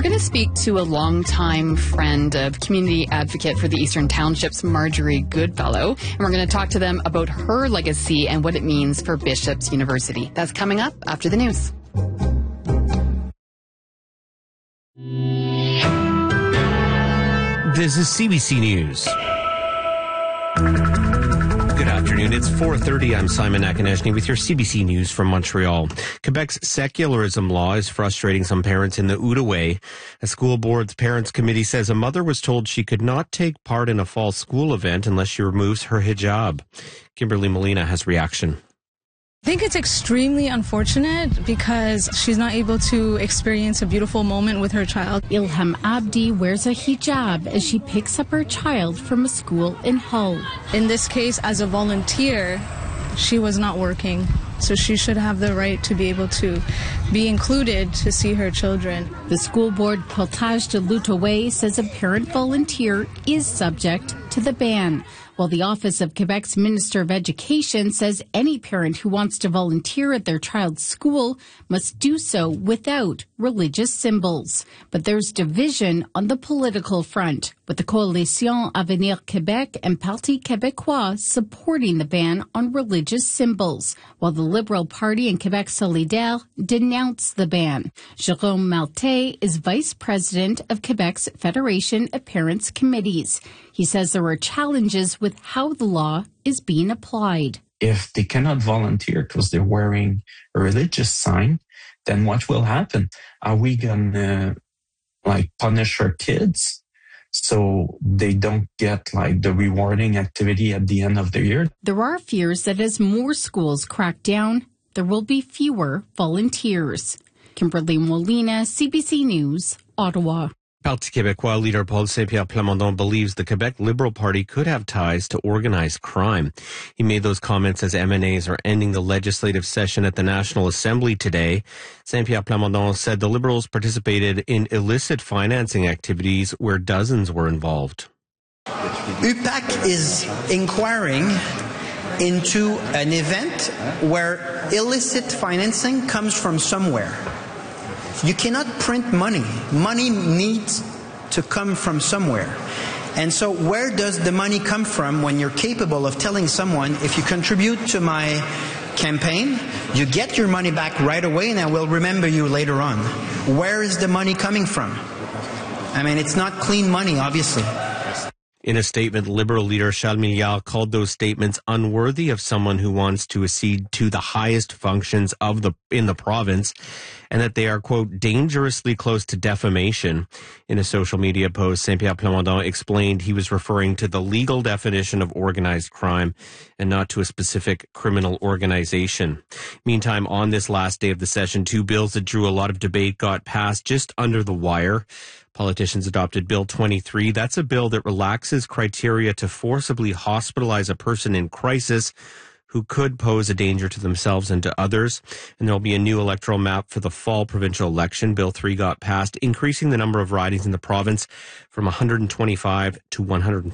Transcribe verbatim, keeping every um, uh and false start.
going to speak to a longtime friend of community advocate for the Eastern Townships, Marjorie Goodfellow, and we're going to talk to them about her legacy and what it means for Bishop's University. That's coming up after the news. This is C B C News. Good afternoon. It's four thirty. I'm Simon Akineshny with your C B C News from Montreal. Quebec's secularism law is frustrating some parents in the Outaouais. A school board's parents committee says a mother was told she could not take part in a fall school event unless she removes her hijab. Kimberly Molina has reaction. I think it's extremely unfortunate because she's not able to experience a beautiful moment with her child. Ilham Abdi wears a hijab as she picks up her child from a school in Hull. In this case, as a volunteer, she was not working, so she should have the right to be able to be included to see her children. The school board Portage de l'Outaouais says a parent volunteer is subject to the ban, while the Office of Quebec's Minister of Education says any parent who wants to volunteer at their child's school must do so without religious symbols. But there's division on the political front, with the Coalition Avenir Québec and Parti Québécois supporting the ban on religious symbols, while the Liberal Party and Québec Solidaire denounce the ban. Jérôme Maltais is vice president of Quebec's Federation of Parents Committees. He says there are challenges with how the law is being applied. If they cannot volunteer because they're wearing a religious sign, then what will happen? Are we going to like punish our kids so they don't get like the rewarding activity at the end of the year? There are fears that as more schools crack down, there will be fewer volunteers. Kimberly Molina, C B C News, Ottawa. Parti Québécois leader Paul Saint-Pierre Plamondon believes the Quebec Liberal Party could have ties to organized crime. He made those comments as M N As are ending the legislative session at the National Assembly today. Saint-Pierre Plamondon said the Liberals participated in illicit financing activities where dozens were involved. U P A C is inquiring into an event where illicit financing comes from somewhere. You cannot print money. Money needs to come from somewhere. And so where does the money come from when you're capable of telling someone, if you contribute to my campaign, you get your money back right away and I will remember you later on. Where is the money coming from? I mean, it's not clean money, obviously. In a statement, Liberal leader Charles Milliard called those statements unworthy of someone who wants to accede to the highest functions of the in the province, and that they are, quote, dangerously close to defamation. In a social media post, Saint-Pierre Plamondon explained he was referring to the legal definition of organized crime and not to a specific criminal organization. Meantime, on this last day of the session, two bills that drew a lot of debate got passed just under the wire. Politicians adopted Bill twenty-three. That's a bill that relaxes criteria to forcibly hospitalize a person in crisis who could pose a danger to themselves and to others. And there'll be a new electoral map for the fall provincial election. Bill three got passed, increasing the number of ridings in the province from one hundred twenty-five to one hundred